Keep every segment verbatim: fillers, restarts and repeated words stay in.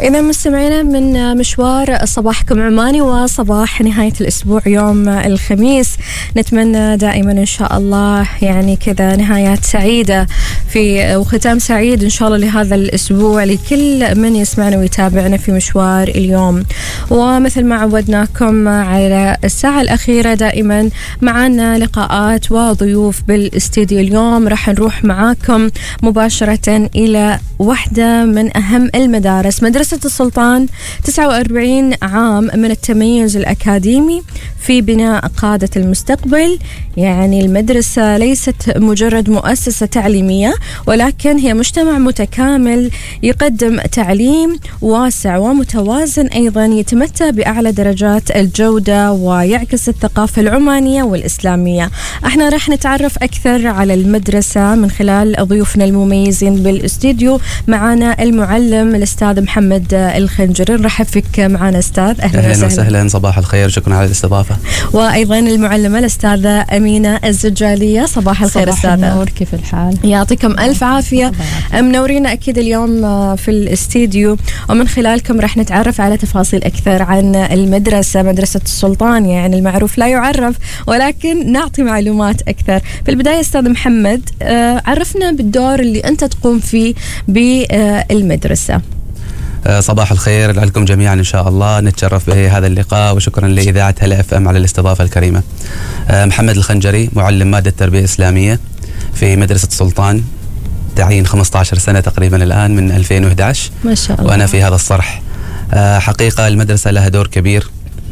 إذا مستمعينا من مشوار صباحكم عماني وصباح نهاية الأسبوع يوم الخميس، نتمنى دائما إن شاء الله يعني كذا نهايات سعيدة في وختام سعيد إن شاء الله لهذا الأسبوع لكل من يسمعنا ويتابعنا في مشوار اليوم. ومثل ما عودناكم على الساعة الأخيرة دائما معنا لقاءات وضيوف بالاستديو. اليوم راح نروح معاكم مباشرة إلى واحدة من أهم المدارس، مدرسة السلطان، تسعة وأربعين عام من التميز الأكاديمي في بناء قادة المستقبل. يعني المدرسة ليست مجرد مؤسسة تعليمية، ولكن هي مجتمع متكامل يقدم تعليم واسع ومتوازن، أيضا يتمتع بأعلى درجات الجودة ويعكس الثقافة العمانية والإسلامية. احنا راح نتعرف أكثر على المدرسة من خلال ضيوفنا المميزين بالاستديو. معنا المعلم الأستاذ محمد الخنجري، نرحب فيك معنا أستاذ. أهلا, أهلا وسهلا، صباح الخير، شكرا على الاستضافة. وأيضا المعلمة الأستاذة أمينة الزجالية، صباح الخير أستاذة. صباح النور، كيف الحال؟ يعطيكم ألف عافية، منورينا أكيد اليوم في الاستديو، ومن خلالكم راح نتعرف على تفاصيل أكثر عن المدرسة، مدرسة السلطان. يعني المعروف لا يعرف، ولكن نعطي معلومات أكثر. في البداية أستاذ محمد، عرفنا بالدور اللي أنت تقوم فيه بالمدرسة. صباح الخير لكم جميعا إن شاء الله، نتشرف بهذا اللقاء، وشكرا لإذاعة هلا اف ام على الاستضافة الكريمة. محمد الخنجري، معلم مادة التربية الإسلامية في مدرسة السلطان، تعيين خمسة عشر سنة تقريبا الآن من ألفين وإحدى عشر. ما شاء الله. وأنا في هذا الصرح. حقيقة المدرسة لها دور كبير،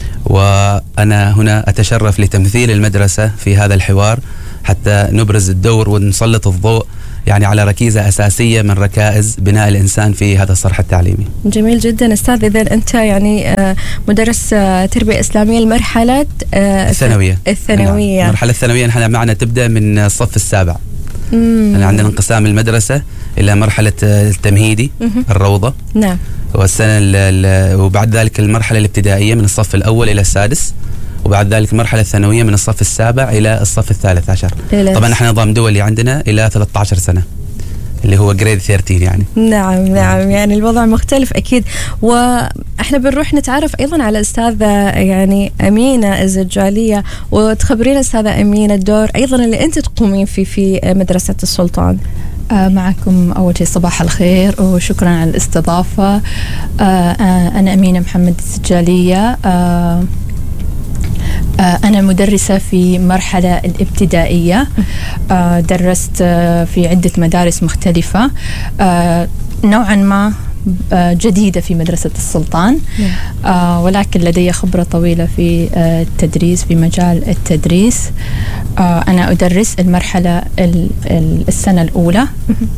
وأنا هنا أتشرف لتمثيل المدرسة في هذا الحوار حتى نبرز الدور ونسلط الضوء يعني على ركيزة أساسية من ركائز بناء الإنسان في هذا الصرح التعليمي. جميل جدا أستاذ. إذا أنت يعني مدرس تربية إسلامية المرحلة الثانوية. الثانوية. المرحلة الثانوية نحن معنا تبدأ من الصف السابع. يعني عندنا انقسام المدرسة إلى مرحلة التمهيدي الروضة. نعم. والسنة وبعد ذلك المرحلة الابتدائية من الصف الأول إلى السادس، وبعد ذلك المرحلة الثانوية من الصف السابع إلى الصف الثالث عشر. طبعا احنا نظام دولي عندنا إلى ثلاثة عشر سنة اللي هو جريد ثلاثة عشر يعني. نعم نعم، يعني الوضع مختلف أكيد. وإحنا بنروح نتعرف أيضا على أستاذة يعني أمينة الزجالية، وتخبرينا أستاذة أمينة الدور أيضا اللي أنت تقومين فيه في مدرسة السلطان. آه معكم أول شيء صباح الخير وشكرا على الاستضافة. آه آه أنا أمينة محمد الزجالية. آه أنا مدرسة في مرحلة الابتدائية. درست في عدة مدارس مختلفة، نوعا ما جديدة في مدرسة السلطان، ولكن لدي خبرة طويلة في التدريس، في مجال التدريس. أنا أدرس المرحلة السنة الأولى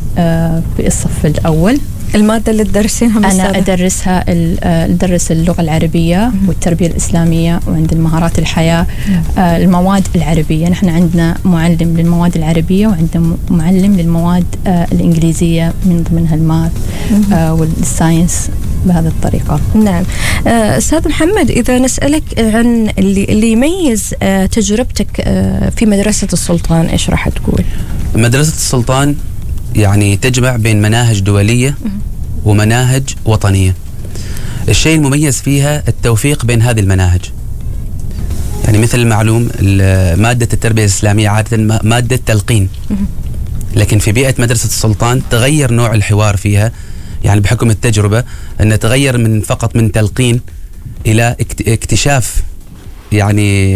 في الصف الأول. المادة اللي تدرسينها أنا أدرسها أدرس اللغة العربية والتربية الإسلامية وعند المهارات الحياة. آه المواد العربية، نحن عندنا معلم للمواد العربية وعندنا معلم للمواد آه الإنجليزية من ضمنها الماث آه والساينس بهذه الطريقة. نعم. آه أستاذ محمد، إذا نسألك عن اللي, اللي يميز آه تجربتك آه في مدرسة السلطان، إيش راح تقول؟ مدرسة السلطان يعني تجمع بين مناهج دولية ومناهج وطنية. الشيء المميز فيها التوفيق بين هذه المناهج. يعني مثل المعلوم مادة التربية الإسلامية عادة مادة تلقين، لكن في بيئة مدرسة السلطان تغير نوع الحوار فيها، يعني بحكم التجربة أن تغير من فقط من تلقين إلى اكتشاف يعني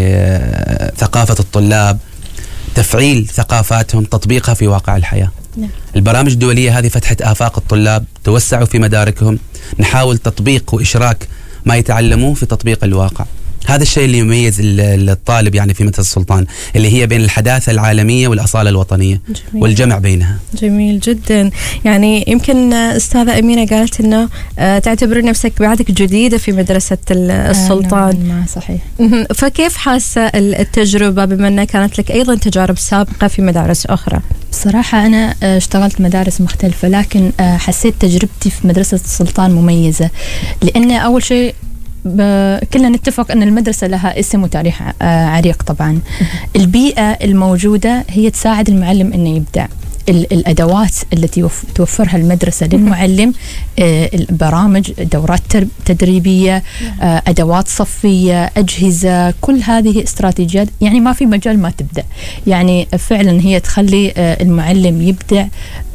ثقافة الطلاب، تفعيل ثقافاتهم، تطبيقها في واقع الحياة. نعم. البرامج الدولية هذه فتحت آفاق الطلاب، توسعوا في مداركهم، نحاول تطبيق وإشراك ما يتعلموه في تطبيق الواقع. هذا الشيء اللي يميز الطالب يعني في مدرسة السلطان، اللي هي بين الحداثة العالمية والأصالة الوطنية. جميل. والجمع بينها. جميل جدا. يعني يمكن أستاذة أمينة قالت إنه تعتبر نفسك بعدك جديدة في مدرسة السلطان. آه نعم صحيح. فكيف حاسة التجربة بما أنها كانت لك أيضا تجارب سابقة في مدارس أخرى؟ بصراحة أنا اشتغلت مدارس مختلفة، لكن حسيت تجربتي في مدرسة السلطان مميزة، لأن أول شيء كلنا نتفق أن المدرسة لها اسم وتاريخ عريق. طبعا البيئة الموجودة هي تساعد المعلم أنه يبدع. الأدوات التي توفرها المدرسة للمعلم، البرامج، دورات تدريبية، أدوات صفية، أجهزة، كل هذه استراتيجيات. يعني ما في مجال ما تبدأ، يعني فعلا هي تخلي المعلم يبدع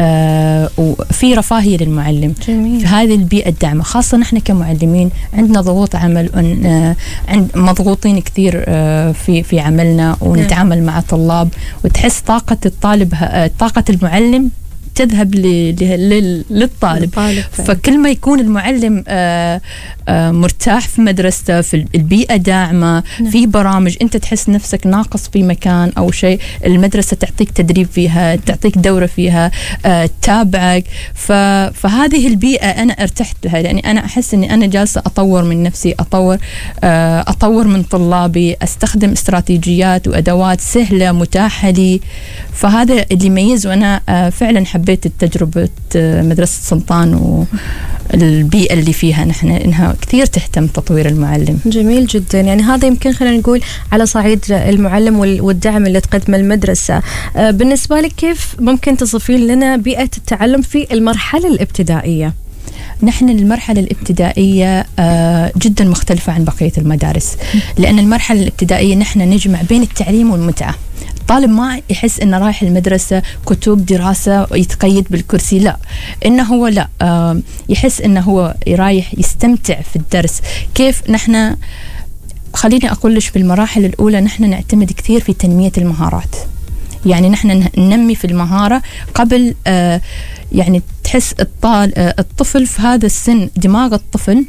وفي رفاهية للمعلم. جميل. في هذه البيئة الداعمة، خاصة نحن كمعلمين عندنا ضغوط عمل، عند مضغوطين كثير في في عملنا، ونتعامل مع طلاب، وتحس طاقة الطالب طاقة المعلم تذهب للطالب. فكل ما يكون المعلم آآ آآ مرتاح في مدرسته، في البيئة داعمة، نعم. في برامج، أنت تحس نفسك ناقص في مكان أو شيء، المدرسة تعطيك تدريب فيها، تعطيك دورة فيها، تتابعك. فهذه البيئة أنا ارتحت لها، لأني أنا أحس أني أنا جالسة أطور من نفسي، أطور أطور من طلابي، أستخدم استراتيجيات وأدوات سهلة متاحة لي. فهذا اللي يميز. وأنا فعلا حبيت التجربة مدرسة سلطان والبيئة اللي فيها نحن، إنها كثير تهتم تطوير المعلم. جميل جدا. يعني هذا يمكن خلينا نقول على صعيد المعلم والدعم اللي تقدمه المدرسة. بالنسبة لك كيف ممكن تصفين لنا بيئة التعلم في المرحلة الابتدائية؟ نحن المرحلة الابتدائية جدا مختلفة عن بقية المدارس، لأن المرحلة الابتدائية نحن نجمع بين التعليم والمتعة. الطالب ما يحس إنه رايح المدرسة كتب دراسة يتقيد بالكرسي، لا، إنه هو لا آه يحس إنه هو رايح يستمتع في الدرس. كيف نحن، خليني أقول لش، في المراحل الأولى نحن نعتمد كثير في تنمية المهارات. يعني نحن ننمي في المهارة قبل آه يعني تحس الطال آه الطفل في هذا السن، دماغ الطفل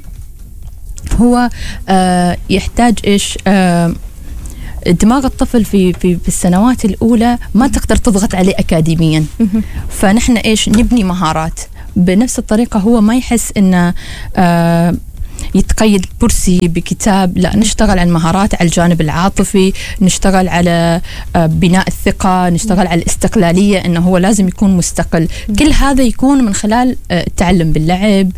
هو آه يحتاج إيش آه دماغ الطفل في في في السنوات الأولى ما تقدر تضغط عليه أكاديميا. فنحن إيش نبني مهارات بنفس الطريقة. هو ما يحس إنه آه يتقيد كرسي بكتاب، لا، نشتغل على المهارات، على الجانب العاطفي، نشتغل على بناء الثقة، نشتغل على الاستقلالية، انه هو لازم يكون مستقل. كل هذا يكون من خلال التعلم باللعب،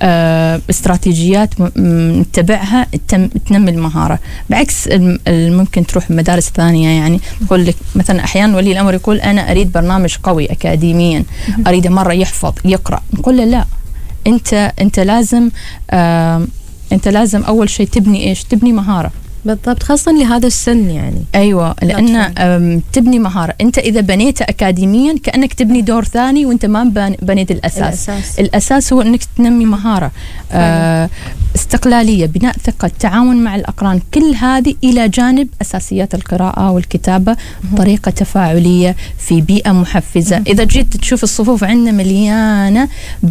استراتيجيات نتبعها تنمي المهارة، بعكس ممكن تروح مدارس ثانية. يعني يقول لك مثلا احيانا ولي الامر يقول انا اريد برنامج قوي اكاديميا، اريد مرة يحفظ يقرأ، نقول له لا، انت انت لازم آه انت لازم اول شيء تبني ايش؟ تبني مهارة. بالضبط، خاصة لهذا السن. يعني ايوه، لان تبني مهارة. انت اذا بنيت اكاديميا كأنك تبني دور ثاني، وانت ما بنيت الاساس. الاساس, الأساس هو انك تنمي مهارة، آه استقلالية، بناء ثقة، تعاون مع الاقران، كل هذه الى جانب اساسيات القراءة والكتابة، طريقة تفاعلية في بيئة محفزة. اذا جيت تشوف الصفوف عندنا مليانة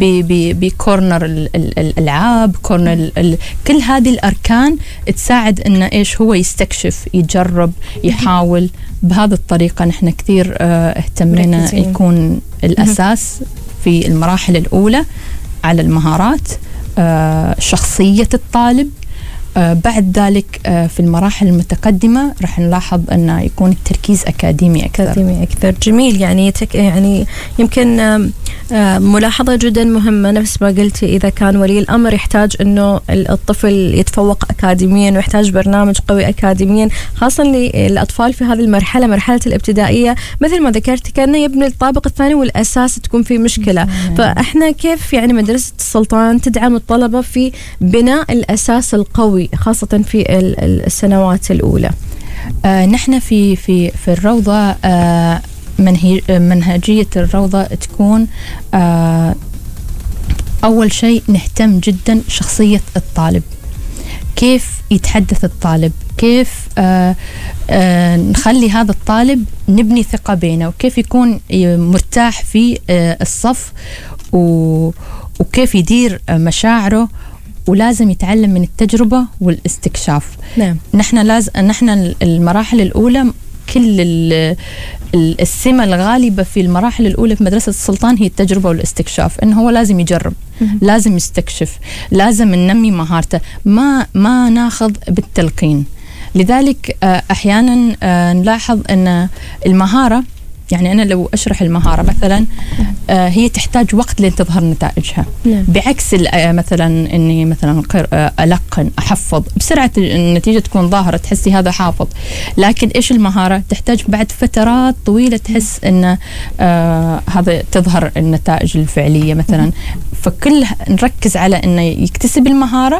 بكورنر الالعاب، كورنر كل هذه الاركان تساعد ان ايش هو يستكشف، يجرب، يحاول. بهذه الطريقة نحن كثير اه اهتمنا يكون الأساس في المراحل الأولى على المهارات، اه شخصية الطالب. آه بعد ذلك آه في المراحل المتقدمة راح نلاحظ أنه يكون التركيز أكاديمي أكثر. أكاديمي أكثر. جميل. يعني تك يعني يمكن آه آه ملاحظة جدا مهمة، نفس ما قلتي، إذا كان ولي الأمر يحتاج أنه الطفل يتفوق أكاديميا ويحتاج برنامج قوي أكاديميا، خاصة للأطفال في هذه المرحلة، مرحلة الابتدائية، مثل ما ذكرت كأنه يبني الطابق الثاني والأساس تكون فيه مشكلة. مم. فإحنا كيف يعني مدرسة السلطان تدعم الطلبة في بناء الأساس القوي خاصة في السنوات الأولى؟ آه نحن في في في الروضة آه منهجية الروضة تكون آه أول شيء نهتم جدا شخصية الطالب، كيف يتحدث الطالب، كيف آه آه نخلي هذا الطالب نبني ثقة بينه، وكيف يكون مرتاح في آه الصف، وكيف يدير آه مشاعره، ولازم يتعلم من التجربة والاستكشاف. نعم. نحن لازم نحن المراحل الأولى كل السمة الغالبة في المراحل الأولى في مدرسة السلطان هي التجربة والاستكشاف، إنه هو لازم يجرب، لازم يستكشف، لازم ننمي مهارته، ما ما ناخذ بالتلقين. لذلك أحيانا نلاحظ أن المهارة يعني أنا لو أشرح المهارة مثلا آه هي تحتاج وقت لين تظهر نتائجها. نعم. بعكس مثلا إني مثلا ألقن أحفظ بسرعة النتيجة تكون ظاهرة، تحسي هذا حافظ. لكن إيش المهارة تحتاج بعد فترات طويلة تحس إن آه هذا تظهر النتائج الفعلية مثلا. فكل نركز على إنه يكتسب المهارة،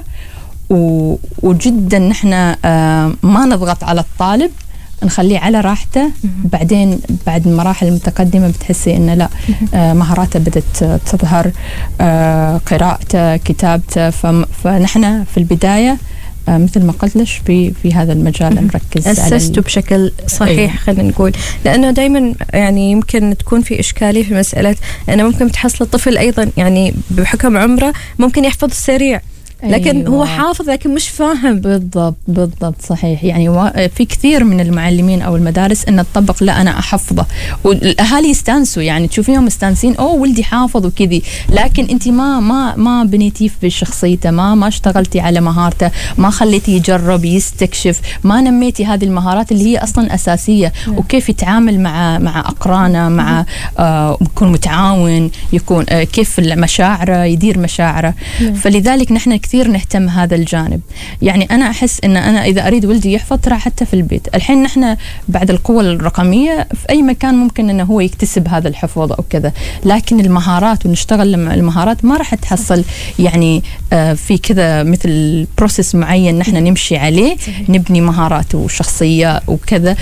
وجدا نحن آه ما نضغط على الطالب، نخليه على راحته. بعدين بعد المراحل المتقدمة بتحسي إنه لا آه مهاراته بدأت تظهر، آه قراءته، كتابته. فنحن في البداية آه مثل ما قلت لش في في هذا المجال نركز أسسته بشكل صحيح. أيوة. خلينا نقول لأنه دائما يعني يمكن تكون في إشكالية في مسألة أنه ممكن تحصل الطفل أيضا يعني بحكم عمره ممكن يحفظ سريع، لكن أيوة. هو حافظ لكن مش فاهم. بالضبط بالضبط صحيح. يعني في كثير من المعلمين أو المدارس إن تطبق لا أنا أحفظه، والأهالي يستانسوا، يعني تشوفيهم مستانسين أوه ولدي حافظ وكذي، لكن أنت ما ما ما بنيتيه في شخصيته، ما ما اشتغلتي على مهارته، ما خليتي يجرب يستكشف، ما نميتي هذه المهارات اللي هي أصلا أساسية. نعم. وكيف يتعامل مع مع أقرانه، مع آه يكون متعاون، يكون آه كيف مشاعره، يدير مشاعره. نعم. فلذلك نحن كثير نهتم هذا الجانب. يعني أنا أحس إن أنا إذا أريد ولدي يحفظ ترى حتى في البيت. الحين نحن بعد القوة الرقمية في أي مكان ممكن إنه هو يكتسب هذا الحفظ أو كذا، لكن المهارات ونشتغل المهارات ما راح تحصل يعني آه في كذا مثل بروسيس معين نحن نمشي عليه. صحيح. نبني مهاراته وشخصية وكذا،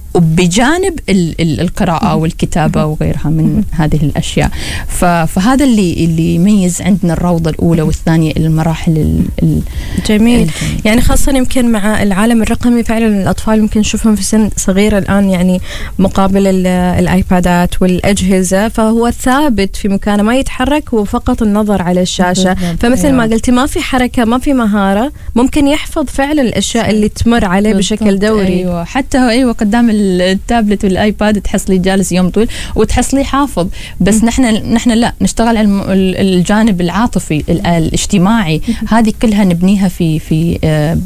وبجانب القراءة والكتابة وغيرها من هذه الأشياء. فهذا اللي اللي يميز عندنا الروضة الأولى والثانية المراحل. جميل. يعني خاصة يمكن مع العالم الرقمي فعلا الأطفال ممكن نشوفهم في سن صغيرة الآن، يعني مقابل الآيبادات والأجهزة، فهو ثابت في مكانه ما يتحرك، هو فقط النظر على الشاشة. فمثل أيوة. ما قلتي ما في حركة، ما في مهارة، ممكن يحفظ فعلا الأشياء اللي تمر عليه بشكل دوري. أيوة. حتى أيوة قدام التابلت والآيباد تحصلي جالس يوم طويل وتحصلي حافظ. بس نحن نحن لا نشتغل على الجانب العاطفي الاجتماعي. هذه كلها نبنيها في في